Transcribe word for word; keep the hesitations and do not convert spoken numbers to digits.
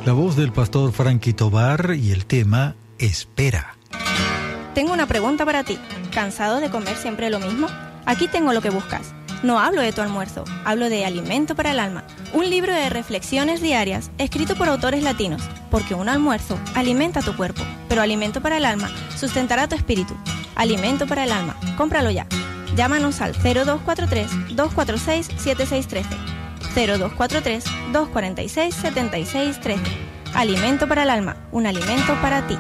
La voz del pastor Frankie Tobar y el tema Espera. Tengo una pregunta para ti. ¿Cansado de comer siempre lo mismo? Aquí tengo lo que buscas. No hablo de tu almuerzo, hablo de Alimento para el Alma, un libro de reflexiones diarias escrito por autores latinos, porque un almuerzo alimenta tu cuerpo, pero Alimento para el Alma sustentará tu espíritu. Alimento para el Alma, cómpralo ya. Llámanos al cero dos cuatro tres, dos cuatro seis, siete seis uno tres, cero dos cuatro tres, dos cuatro seis, siete seis uno tres. Alimento para el Alma, un alimento para ti.